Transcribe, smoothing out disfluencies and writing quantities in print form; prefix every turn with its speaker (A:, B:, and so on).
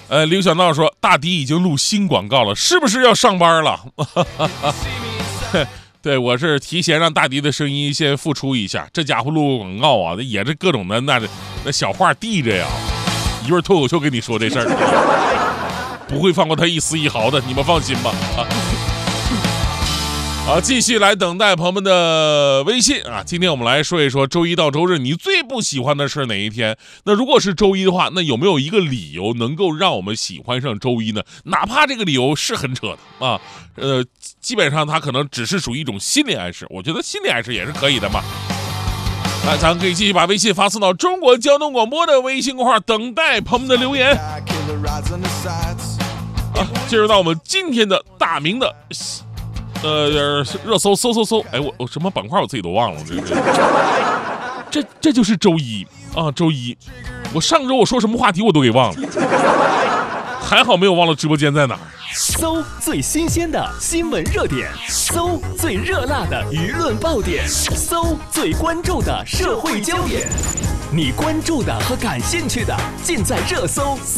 A: 刘小闹说大迪已经录新广告了，是不是要上班了？对，我是提前让大迪的声音先复出一下，这家伙录广告啊，也是各种的那小话递着呀，一会儿脱口秀跟你说这事儿，不会放过他一丝一毫的，你们放心吧。好，继续来等待朋友们的微信啊！今天我们来说一说周一到周日你最不喜欢的是哪一天？那如果是周一的话，那有没有一个理由能够让我们喜欢上周一呢？哪怕这个理由是很扯的啊，基本上它可能只是属于一种心理暗示，我觉得心理暗示也是可以的嘛。那咱可以继续把微信发送到中国交通广播的微信公号，等待朋友们的留言。进入到我们今天的大明的。热搜，哎，我什么板块我自己都忘了，这就是周一啊，周一，我上周我说什么话题我都给忘了，还好没有忘了直播间在哪儿。
B: 搜最新鲜的新闻热点，搜最热辣的舆论爆点，搜最关注的社会焦点，你关注的和感兴趣的尽在热搜。